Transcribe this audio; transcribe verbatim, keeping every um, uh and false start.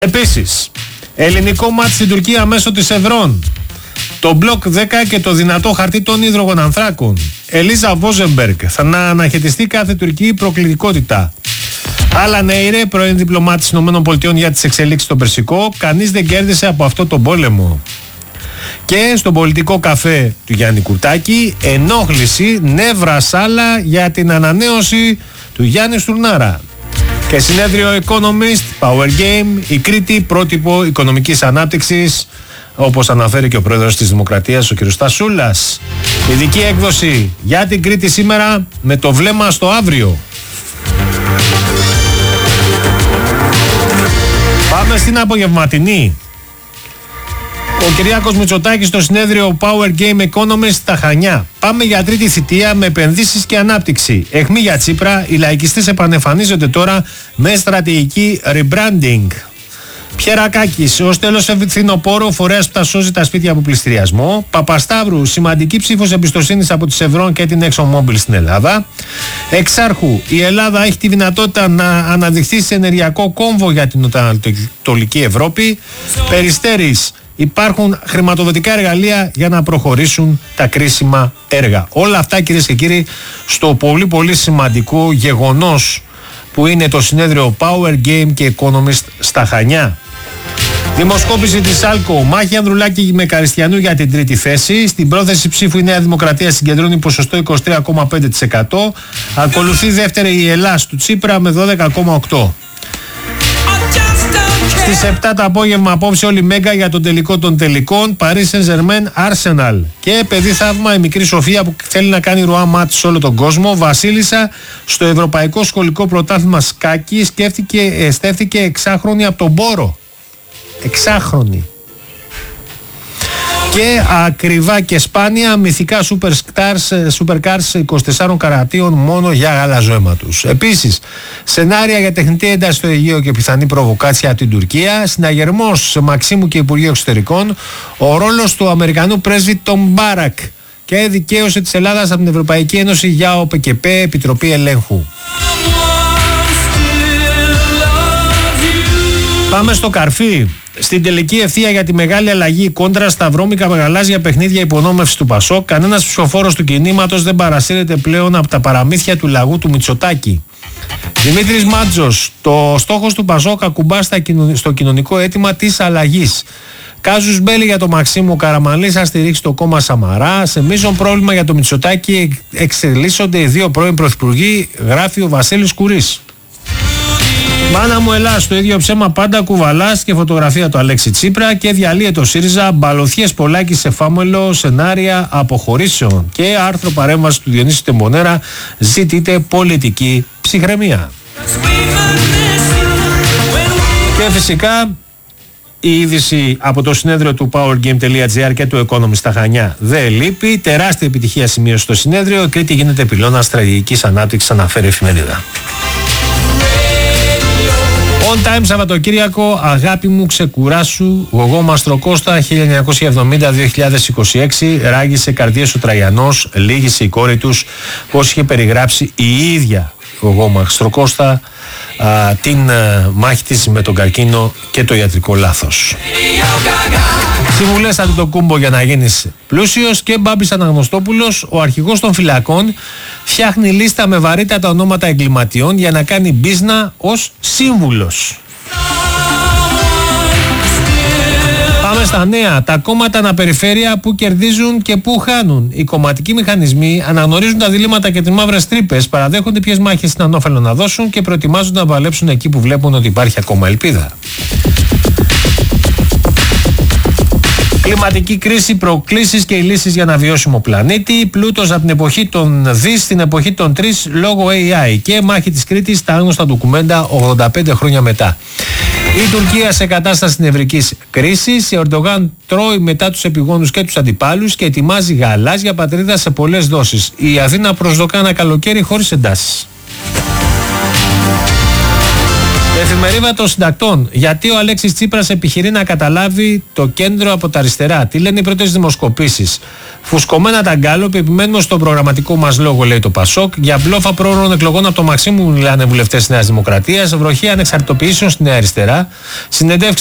Επίσης, ελληνικό μάτς στην Τουρκία μέσω της Ευρών. Το μπλοκ δέκα και το δυνατό χαρτί των υδρογονανθράκων. Ελίζα Βόζεμπεργκ θα να αναχαιτιστεί κάθε τουρκική προκλητικότητα. Άλλα Νέιρε, πρώην διπλωμάτης των ΗΠΑ για τις εξελίξεις στο Περσικό. Κανείς δεν κέρδισε από αυτό τον πόλεμο. Και στον πολιτικό καφέ του Γιάννη Κουρτάκη, ενόχληση, νεύρα σάλα για την ανανέωση του Γιάννη Στουρνάρα. Και συνέδριο Economist, Power Game, η Κρήτη πρότυπο οικονομικής ανάπτυξης, όπως αναφέρει και ο πρόεδρος της Δημοκρατίας, ο κ. Στασούλας. Ειδική έκδοση για την Κρήτη σήμερα με το βλέμμα στο αύριο. Πάμε στην απογευματινή. Ο Κυριάκος Μητσοτάκης στο συνέδριο Power Game Economist στα Χανιά. Πάμε για τρίτη θητεία με επενδύσεις και ανάπτυξη. Αιχμή για Τσίπρα, οι λαϊκιστές επανεμφανίζονται τώρα με στρατηγική rebranding. Πιερακάκης, ως τέλος φθινοπόρο, φορέας που τα σώζει τα σπίτια από πληστηριασμό. Παπασταύρου, σημαντική ψήφος εμπιστοσύνης από τις Ευρών και την ExxonMobil στην Ελλάδα. Εξάρχου, η Ελλάδα έχει τη δυνατότητα να αναδειχθεί σε ενεργειακό κόμβο για την Νοτιοανατολική Ευρώπη. Περιστέρης, υπάρχουν χρηματοδοτικά εργαλεία για να προχωρήσουν τα κρίσιμα έργα. Όλα αυτά, κυρίες και κύριοι, στο πολύ πολύ σημαντικό γεγονός που είναι το συνέδριο Power Game και Economist στα Χανιά. Δημοσκόπηση της ΑΛΚΟ. Μάχη Ανδρουλάκη με Καριστιανού για την τρίτη θέση. Στην πρόθεση ψήφου η Νέα Δημοκρατία συγκεντρώνει ποσοστό είκοσι τρία κόμμα πέντε τοις εκατό. Ακολουθεί δεύτερη η Ελλάς του Τσίπρα με δώδεκα κόμμα οκτώ τοις εκατό. Στις επτά το απόγευμα απόψε όλη μέγα για τον τελικό των τελικών. Paris Saint-Germain Arsenal. Και παιδί θαύμα η μικρή Σοφία που θέλει να κάνει ρουά μάτι σε όλο τον κόσμο. Βασίλισσα στο Ευρωπαϊκό Σχολικό Πρωτάθλημα Σκάκι σκέφτηκε, στέφθηκε εξάχρονη από τον Μπόρο. Εξάχρονη. Και ακριβά και σπάνια μυθικά supercars, supercars είκοσι τεσσάρων καρατίων μόνο για γαλαζόαιμα τους. Επίσης, σενάρια για τεχνητή ένταση στο Αιγαίο και πιθανή προβοκάτσια από την Τουρκία. Συναγερμός Μαξίμου και Υπουργείου Εξωτερικών. Ο ρόλος του Αμερικανού πρέσβη Τον Μπάρακ. Και δικαίωση της Ελλάδας από την Ευρωπαϊκή Ένωση για ο ΠΚΠ Επιτροπή Ελέγχου. Πάμε στο καρφί. Στην τελική ευθεία για τη μεγάλη αλλαγή κόντρα στα βρώμικα με γαλάζια παιχνίδια υπονόμευση του Πασόκ, κανένας ψηφοφόρος του κινήματος δεν παρασύρεται πλέον από τα παραμύθια του λαγού του Μητσοτάκη. Δημήτρης Μάτζος, το στόχος του Πασόκ ακουμπά στο κοινωνικό αίτημα της αλλαγής. Κάζους μπέλη για το Μαξίμου Καραμανλής θα στηρίξει το κόμμα Σαμαρά. Σε μείζον πρόβλημα για το Μητσοτάκη εξελίσσονται οι δύο πρώην πρωθυπουργοί, γράφει ο Βασίλης Κουρής. Μάνα μου Ελλάς, το ίδιο ψέμα πάντα κουβαλάς και φωτογραφία του Αλέξη Τσίπρα και διαλύεται το ΣΥΡΙΖΑ, μπαλωθιές Πολάκη σε Φάμελο, σενάρια αποχωρήσεων και άρθρο παρέμβαση του Διονύση Τεμπονέρα, ζητείται πολιτική ψυχραιμία. Και φυσικά η είδηση από το συνέδριο του powergame.gr και του Economist στα Χανιά δεν λείπει. Τεράστια επιτυχία σημείωση στο συνέδριο. Η Κρήτη γίνεται πυλώνα στρατηγικής ανάπτυξης, αναφέρει η εφημερίδα. On time Σαββατοκύριακο, αγάπη μου ξεκουράσου, Γογό Μαστροκώστα χίλια εννιακόσια εβδομήντα με δύο χιλιάδες είκοσι έξι, ράγισε καρδιές ο Τραγιανός, λύγησε η κόρη τους, πώς είχε περιγράψει η ίδια Γογό Μαστροκώστα α, την α, μάχη της με τον καρκίνο και το ιατρικό λάθος. Συμβουλές Αντιτοκούμπο για να γίνεις πλούσιος και Μπάμπης Αναγνωστόπουλος, ο αρχηγός των φυλακών, φτιάχνει λίστα με βαρύτατα ονόματα εγκληματιών για να κάνει μπίζνα ως σύμβουλος. Πάμε στα νέα. Τα κόμματα αναπεριφέρεια που κερδίζουν και που χάνουν. Οι κομματικοί μηχανισμοί αναγνωρίζουν τα διλήμματα και τις μαύρες τρύπες, παραδέχονται ποιες μάχες είναι ανώφελο να δώσουν και προετοιμάζονται να παλέψουν εκεί που βλέπουν ότι υπάρχει ακόμα ελπίδα. Κλιματική κρίση, προκλήσεις και οι λύσεις για ένα βιώσιμο πλανήτη. Πλούτος από την εποχή των δύο στην εποχή των τρία λόγω έι άι. Και μάχη της Κρήτης στα άγνωστα ντοκουμέντα ογδόντα πέντε χρόνια μετά. Η Τουρκία σε κατάσταση νευρικής κρίσης. Η Ερντογάν τρώει μετά τους επιγόνους και τους αντιπάλους και ετοιμάζει γαλάζια πατρίδα σε πολλές δόσεις. Η Αθήνα προσδοκά ένα καλοκαίρι χωρίς εντάσεις. Εφημερίδα των Συντακτών. Γιατί ο Αλέξης Τσίπρας επιχειρεί να καταλάβει το κέντρο από τα αριστερά. Τι λένε οι πρώτες δημοσκοπήσεις. Φουσκωμένα τα γκάλωπ, επιμένουμε στον προγραμματικό μας λόγο, λέει το Πασόκ. Για μπλόφα πρόωρων εκλογών από το Μαξίμου μιλάνε βουλευτές της Νέας Δημοκρατίας. Βροχή ανεξαρτητοποιήσεων στη Νέα Αριστερά. Συνεντεύξεις